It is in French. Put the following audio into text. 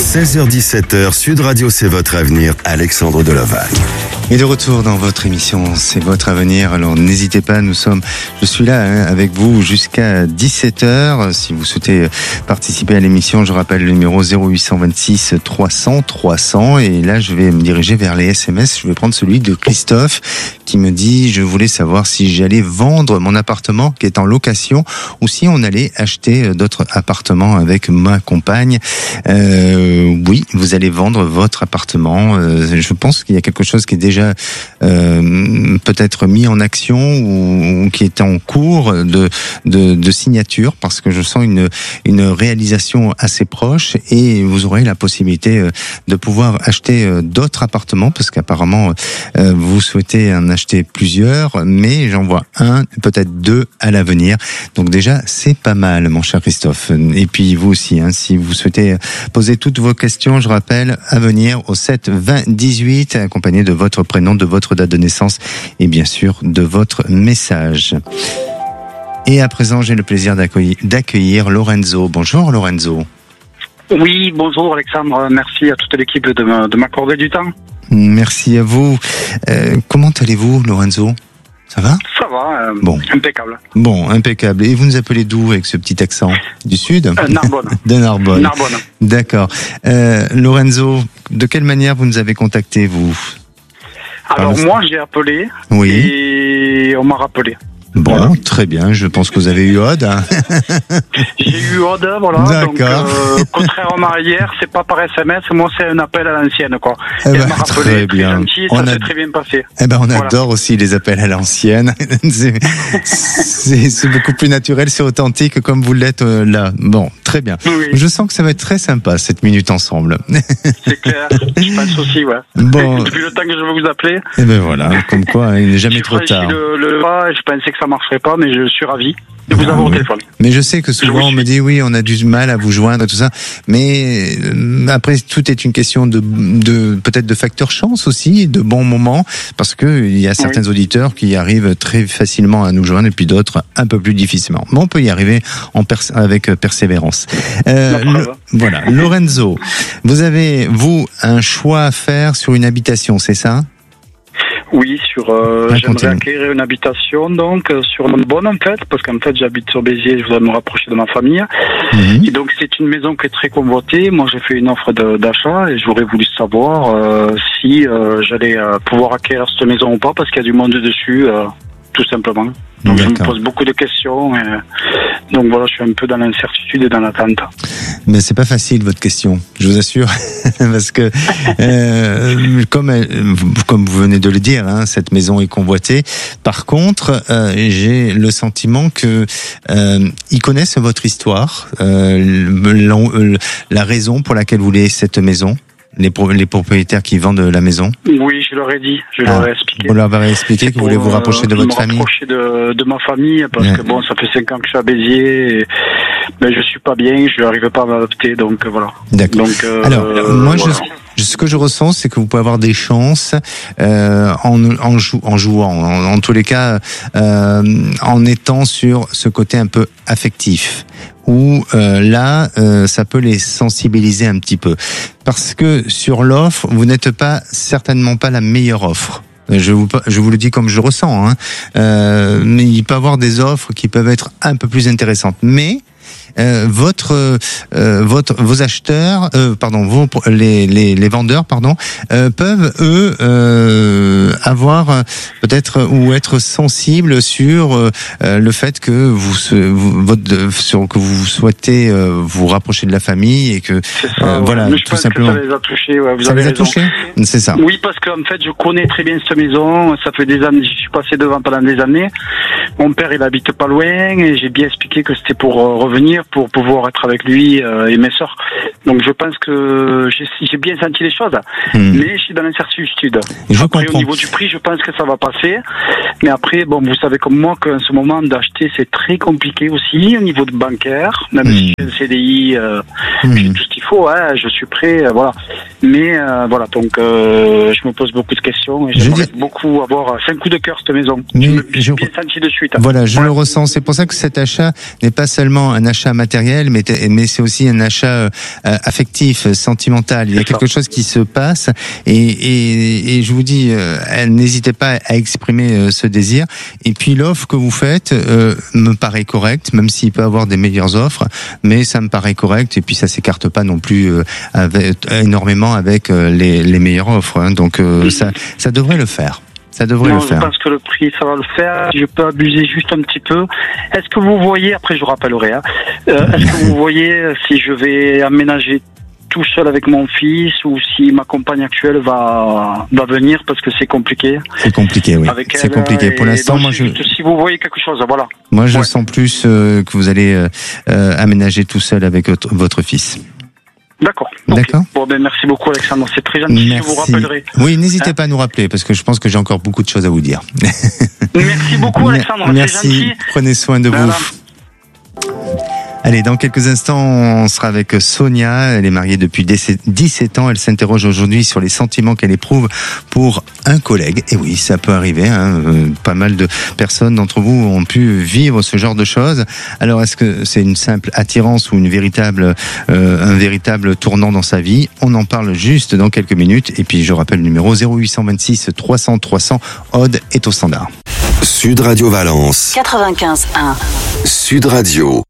16h-17h, Sud Radio, c'est votre avenir. Alexandre Delovac. Et de retour dans votre émission, c'est votre avenir. Alors n'hésitez pas, je suis là avec vous jusqu'à 17h. Si vous souhaitez participer à l'émission, je rappelle le numéro 0826 300 300. Et là, je vais me diriger vers les SMS. Je vais prendre celui de Christophe qui me dit, je voulais savoir si j'allais vendre mon appartement qui est en location ou si on allait acheter d'autres appartements avec ma compagne. Oui, vous allez vendre votre appartement. Je pense qu'il y a quelque chose qui est déjà peut-être mis en action ou qui est en cours de signature, parce que je sens une réalisation assez proche et vous aurez la possibilité de pouvoir acheter d'autres appartements, parce qu'apparemment vous souhaitez en acheter plusieurs, mais j'en vois un, peut-être deux à l'avenir. Donc déjà, c'est pas mal, mon cher Christophe. Et puis vous aussi, si vous souhaitez poser toutes vos questions, je rappelle, à venir au 7 20 18, accompagné de votre prénom, de votre date de naissance et bien sûr de votre message. Et à présent, j'ai le plaisir d'accueillir Lorenzo. Bonjour Lorenzo. Oui, bonjour Alexandre. Merci à toute l'équipe de m'accorder du temps. Merci à vous. Comment allez-vous, Lorenzo ? Ça va ? Ça va, bon. Impeccable. Bon, impeccable. Et vous nous appelez d'où avec ce petit accent ? Du sud ? Narbonne. De Narbonne. Narbonne. D'accord. Lorenzo, de quelle manière vous nous avez contacté, vous ? Alors moi, j'ai appelé et on m'a rappelé. Bon, voilà. Très bien. Je pense que vous avez eu Aude. J'ai eu Aude, voilà. D'accord. Donc, contrairement à hier, c'est pas par SMS. Moi, c'est un appel à l'ancienne, quoi. Elle m'a rappelé, très bien. Gentil, ça s'est très bien passé. On adore aussi les appels à l'ancienne. c'est beaucoup plus naturel, c'est authentique comme vous l'êtes là. Bon, très bien. Oui. Je sens que ça va être très sympa cette minute ensemble. C'est clair. Je pense aussi, ouais. Bon. Depuis le temps que je veux vous appeler. Et ben voilà, comme quoi, il n'est jamais trop tard. Je pensais que ça marcherait pas, mais je suis ravi de vous avoir au téléphone. Mais je sais que souvent on me dit oui, on a du mal à vous joindre et tout ça, mais après tout est une question de peut-être de facteur chance aussi, de bons moments, parce que il y a certains auditeurs qui arrivent très facilement à nous joindre et puis d'autres un peu plus difficilement. Mais on peut y arriver avec persévérance. Voilà, Lorenzo, vous avez un choix à faire sur une habitation, c'est ça ? Oui, j'aimerais acquérir une habitation, donc, sur Narbonne, en fait, parce qu'en fait, j'habite sur Béziers, je voudrais me rapprocher de ma famille. Mm-hmm. Et donc, c'est une maison qui est très convoitée. Moi, j'ai fait une offre d'achat et j'aurais voulu savoir, si, j'allais pouvoir acquérir cette maison ou pas, parce qu'il y a du monde dessus, tout simplement. Donc, je me pose beaucoup de questions. Donc voilà, je suis un peu dans l'incertitude et dans l'attente. Mais c'est pas facile votre question, je vous assure, parce que comme vous venez de le dire, cette maison est convoitée. Par contre, j'ai le sentiment que ils connaissent votre histoire, la raison pour laquelle vous voulez cette maison. Les propriétaires qui vendent la maison. Oui, je leur ai dit, je leur ai expliqué. Vous leur avez expliqué que vous voulez vous rapprocher de votre famille. Me rapprocher de ma famille, parce que bon, ça fait 5 ans que je suis à Béziers, mais je suis pas bien, je n'arrive pas à m'adapter, donc voilà. D'accord. Donc, alors, moi, ce que je ressens, c'est que vous pouvez avoir des chances en jouant, en tous les cas, en étant sur ce côté un peu affectif. Où là, ça peut les sensibiliser un petit peu. Parce que sur l'offre, vous n'êtes certainement pas la meilleure offre. Je vous le dis comme je ressens, mais il peut y avoir des offres qui peuvent être un peu plus intéressantes. Mais vos acheteurs, les vendeurs, peuvent eux avoir peut-être ou être sensibles sur le fait que vous souhaitez vous rapprocher de la famille et que voilà, mais je tout pense simplement. Que ça les a touchés. Ouais, ça les a touchés, c'est ça. Oui, parce qu'en fait, je connais très bien cette maison. Ça fait des années, je suis passé devant pendant des années. Mon père, il habite pas loin et j'ai bien expliqué que c'était pour revenir, pour pouvoir être avec lui et mes sœurs. Donc je pense que j'ai bien senti les choses, mais je suis dans l'incertitude. Après, au niveau du prix, je pense que ça va passer. Mais après, bon, vous savez comme moi qu'en ce moment d'acheter, c'est très compliqué aussi au niveau de bancaire. Même si j'ai un CDI, j'ai tout ce qu'il faut, je suis prêt, voilà. Mais voilà, donc je me pose beaucoup de questions et j'aimerais beaucoup avoir 5 coups de cœur cette maison. J'ai bien senti de suite. Voilà, je le ressens. C'est pour ça que cet achat n'est pas seulement un achat matériel, mais c'est aussi un achat affectif, sentimental. Il y a quelque chose qui se passe et je vous dis, n'hésitez pas à exprimer ce désir. Et puis l'offre que vous faites me paraît correcte, même s'il peut avoir des meilleures offres, mais ça me paraît correct. Et puis ça s'écarte pas non plus énormément avec les meilleures offres. Hein. Donc ça devrait le faire. Ça devrait le faire. Je pense que le prix, ça va le faire. Je peux abuser juste un petit peu. Est-ce que vous voyez, après je vous rappellerai, est-ce que vous voyez si je vais aménager tout seul avec mon fils ou si ma compagne actuelle va venir parce que c'est compliqué. C'est compliqué, oui. C'est compliqué. Pour l'instant, moi, si vous voyez quelque chose, voilà. Moi, je sens plus que vous allez aménager tout seul avec votre fils. D'accord. D'accord. Bon, merci beaucoup, Alexandre. C'est très gentil. Merci. Je vous rappellerai. Oui, n'hésitez pas à nous rappeler parce que je pense que j'ai encore beaucoup de choses à vous dire. Merci beaucoup, Alexandre. Merci. C'est gentil. Prenez soin de vous. Allez, dans quelques instants, on sera avec Sonia. Elle est mariée depuis 17 ans. Elle s'interroge aujourd'hui sur les sentiments qu'elle éprouve pour un collègue. Et oui, ça peut arriver. Hein. Pas mal de personnes d'entre vous ont pu vivre ce genre de choses. Alors, est-ce que c'est une simple attirance ou un véritable tournant dans sa vie? On en parle juste dans quelques minutes. Et puis, je rappelle le numéro 0826 300 300. Aude est au standard. Sud Radio Valence. 95.1. Sud Radio.